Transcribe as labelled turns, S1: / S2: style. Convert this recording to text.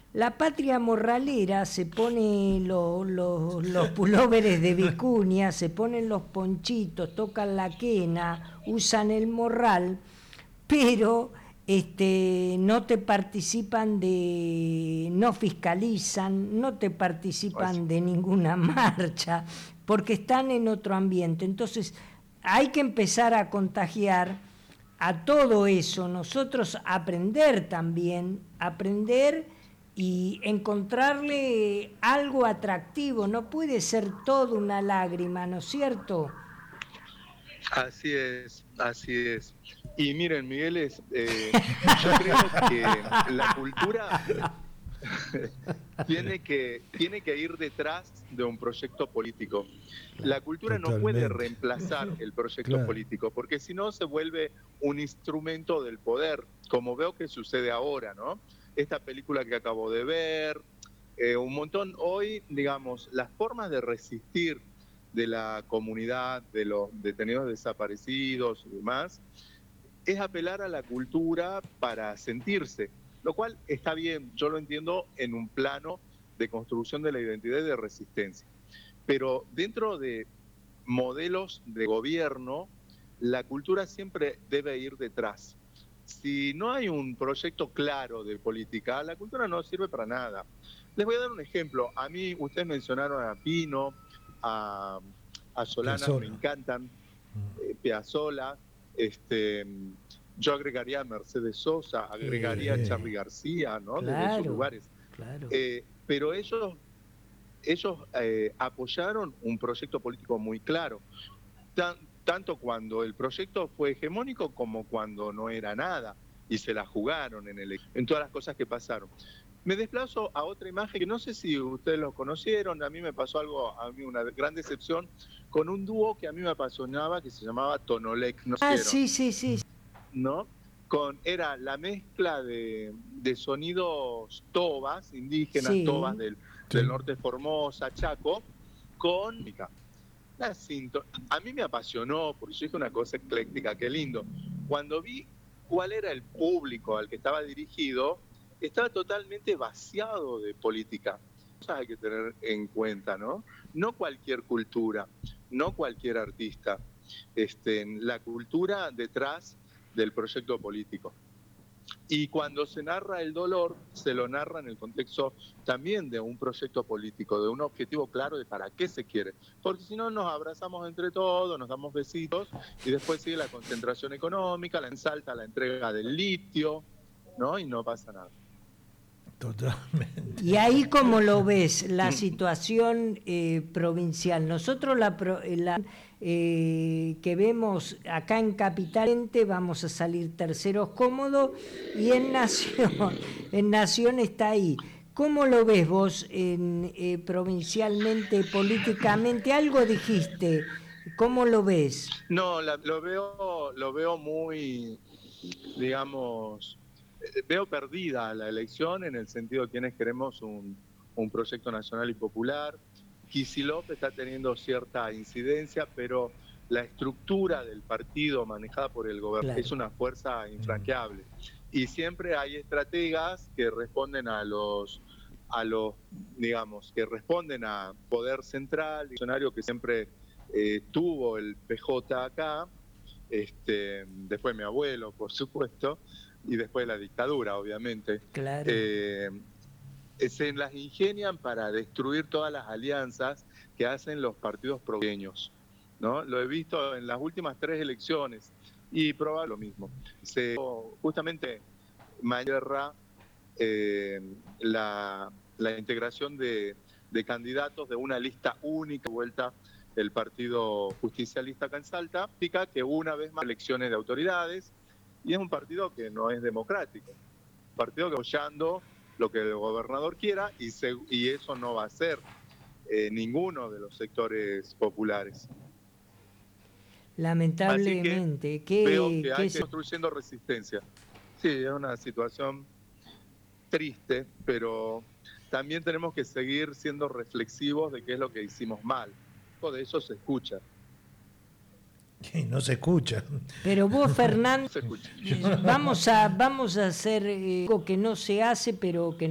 S1: La patria morralera se pone los pulóveres de vicuña, se ponen los ponchitos, tocan la quena, usan el morral, pero no te participan no fiscalizan, no te participan de ninguna marcha, porque están en otro ambiente. Entonces hay que empezar a contagiar a todo eso, nosotros aprender también, y encontrarle algo atractivo. No puede ser todo una lágrima, ¿no es cierto?
S2: Así es, así es. Y miren, Miguel, yo creo que la cultura tiene que ir detrás de un proyecto político. La cultura no puede
S3: Totalmente.
S2: reemplazar el proyecto
S3: Claro.
S2: político, porque si no se vuelve un instrumento del poder, como veo que sucede ahora, ¿no? Esta película que acabo de ver, un montón hoy, digamos, las formas de resistir de la comunidad, de los detenidos desaparecidos y demás, es apelar a la cultura para sentirse, lo cual está bien, yo lo entiendo en un plano de construcción de la identidad y de resistencia. Pero dentro de modelos de gobierno, la cultura siempre debe ir detrás. Si no hay un proyecto claro de política, la cultura no sirve para nada. Les voy a dar un ejemplo. A mí, ustedes mencionaron a Pino, a, a Solanas, me
S3: Piazzolla.
S2: encantan, Piazzolla, yo agregaría a Mercedes Sosa, agregaría a Charly García, ¿no? Desde sus
S1: Claro,
S2: lugares.
S1: claro.
S2: Pero ellos apoyaron un proyecto político muy claro, tanto cuando el proyecto fue hegemónico como cuando no era nada, y se la jugaron en todas las cosas que pasaron. Me desplazo a otra imagen que no sé si ustedes lo conocieron, a mí me pasó algo, a mí una gran decepción, con un dúo que a mí me apasionaba, que se llamaba Tonolec, ¿no
S1: Sí, sí, sí.
S2: ¿no? Era la mezcla de sonidos tobas, indígenas, tobas
S1: Sí.
S2: del norte de Formosa, Chaco, con a mí me apasionó, porque yo dije una cosa ecléctica, qué lindo. Cuando vi cuál era el público al que estaba dirigido, estaba totalmente vaciado de política. Cosas hay que tener en cuenta, ¿no? No cualquier cultura, no cualquier artista. La cultura detrás del proyecto político. Y cuando se narra el dolor, se lo narra en el contexto también de un proyecto político, de un objetivo claro de para qué se quiere. Porque si no, nos abrazamos entre todos, nos damos besitos y después sigue la concentración económica, salta la entrega del litio, ¿no? Y no pasa nada.
S3: Totalmente.
S1: Y ahí, ¿cómo lo ves la situación provincial? Nosotros que vemos acá en Capital vamos a salir terceros cómodos, y en Nación está ahí. ¿Cómo lo ves vos provincialmente, políticamente? Algo dijiste. ¿Cómo lo ves?
S2: No, lo veo muy, digamos, veo perdida la elección en el sentido de quienes queremos un proyecto nacional y popular. Kicillof está teniendo cierta incidencia, pero la estructura del partido manejada por el gobierno
S1: Claro.
S2: es una fuerza infranqueable. Y siempre hay estrategas que responden digamos, que responden a poder central, diccionario que siempre tuvo el PJ acá, después mi abuelo, por supuesto, y después la dictadura, obviamente.
S1: Claro.
S2: Se las ingenian para destruir todas las alianzas que hacen los partidos provinciales, ¿no? Lo he visto en las últimas 3 elecciones y probablemente lo mismo. Justamente Mayerra, la integración de candidatos de una lista única vuelta el Partido Justicialista acá en Salta, indica que una vez más elecciones de autoridades, y es un partido que no es democrático, un partido que apoyando lo que el gobernador quiera, y eso no va a ser ninguno de los sectores populares.
S1: Lamentablemente.
S2: Así que veo que hay que ir construyendo resistencia. Sí, es una situación triste, pero también tenemos que seguir siendo reflexivos de qué es lo que hicimos mal. De eso se escucha.
S3: No se escucha.
S1: Pero vos, Fernando,
S2: No se escucha.
S1: vamos a hacer algo que no se hace, pero que